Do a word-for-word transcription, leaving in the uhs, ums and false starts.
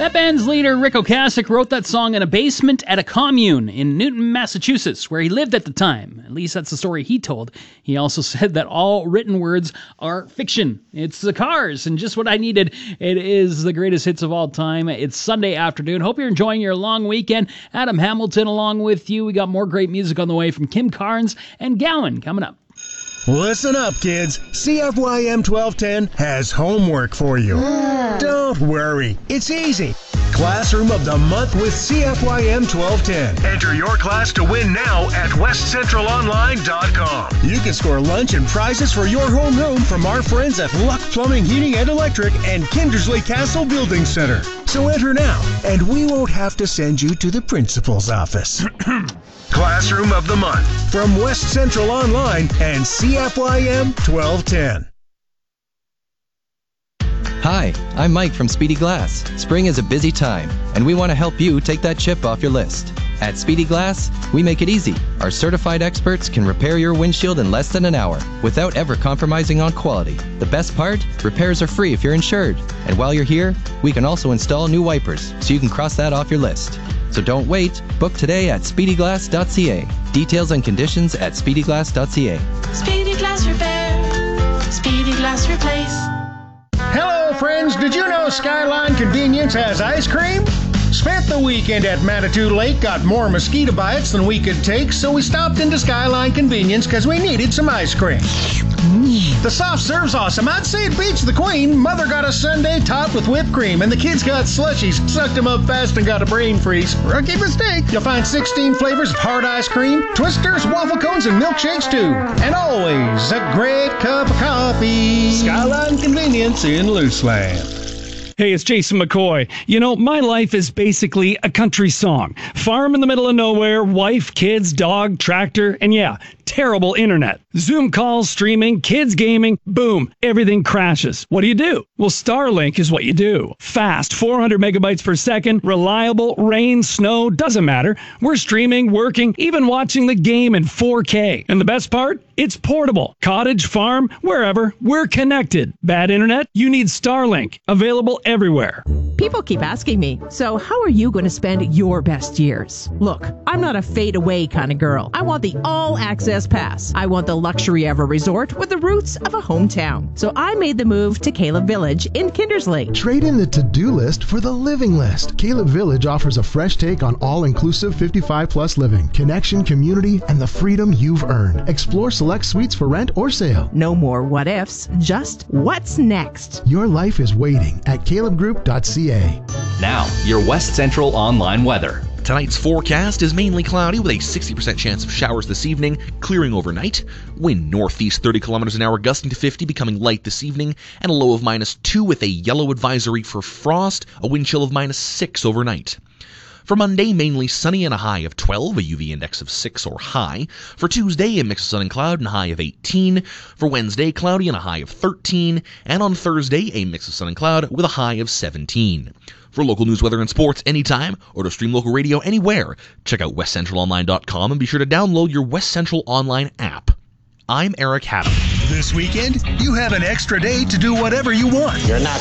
That band's leader, Rick Ocasek, wrote that song in a basement at a commune in Newton, Massachusetts, where he lived at the time. At least that's the story he told. He also said that all written words are fiction. It's the Cars, and just what I needed. It is the greatest hits of all time. It's Sunday afternoon. Hope you're enjoying your long weekend. Adam Hamilton along with you. We got more great music on the way from Kim Carnes and Gowan coming up. Listen up, kids. C F Y M twelve ten has homework for you. Don't worry. It's easy. Classroom of the Month with C F Y M twelve ten. Enter your class to win now at west central online dot com. You can score lunch and prizes for your homeroom from our friends at Luck Plumbing, Heating, and Electric and Kindersley Castle Building Center. So enter now, and we won't have to send you to the principal's office. Classroom of the Month from West Central Online and C F Y M twelve ten. Hi, I'm Mike from Speedy Glass. Spring is a busy time, and we want to help you take that chip off your list. At Speedy Glass, we make it easy. Our certified experts can repair your windshield in less than an hour without ever compromising on quality. The best part? Repairs are free if you're insured. And while you're here, we can also install new wipers, so you can cross that off your list. So don't wait. Book today at speedy glass dot c a. Details and conditions at speedy glass dot c a. Speedy Glass Repair. Speedy Glass Replace. Hello, friends. Did you know Skyline Convenience has ice cream? Spent the weekend at Manitou Lake, got more mosquito bites than we could take, so we stopped into Skyline Convenience because we needed some ice cream. The soft serve's awesome. I'd say it beats the Queen. Mother got a sundae topped with whipped cream, and the kids got slushies, sucked them up fast, and got a brain freeze. Rookie mistake. You'll find sixteen flavors of hard ice cream, twisters, waffle cones, and milkshakes, too. And always a great cup of coffee. Skyline Convenience in Luceland. Hey, it's Jason McCoy. You know, my life is basically a country song. Farm in the middle of nowhere, wife, kids, dog, tractor, and yeah, terrible internet. Zoom calls, streaming, kids gaming, boom, everything crashes. What do you do? Well, Starlink is what you do. Fast, four hundred megabytes per second, reliable, rain, snow, doesn't matter. We're streaming, working, even watching the game in four K. And the best part? It's portable. Cottage, farm, wherever, we're connected. Bad internet? You need Starlink. Available everywhere. People keep asking me, so how are you going to spend your best years? Look, I'm not a fade-away kind of girl. I want the all-access pass. I want the luxury of a resort with the roots of a hometown. So I made the move to Caleb Village in Kindersley. Trade in the to-do list for the living list. Caleb Village offers a fresh take on all-inclusive fifty-five plus living, connection, community, and the freedom you've earned. Explore select suites for rent or sale. No more what-ifs, just what's next. Your life is waiting at caleb group dot c a. Now, your West Central online weather. Tonight's forecast is mainly cloudy with a sixty percent chance of showers this evening, clearing overnight. Wind northeast thirty kilometers an hour, gusting to fifty, becoming light this evening, and a low of minus two with a yellow advisory for frost, a wind chill of minus six overnight. For Monday, mainly sunny and a high of twelve, a U V index of six or high. For Tuesday, a mix of sun and cloud and a high of eighteen. For Wednesday, cloudy and a high of thirteen. And on Thursday, a mix of sun and cloud with a high of seventeen. For local news, weather, and sports anytime, or to stream local radio anywhere, check out west central online dot com and be sure to download your West Central Online app. I'm Eric Haddam. This weekend, you have an extra day to do whatever you want. You're not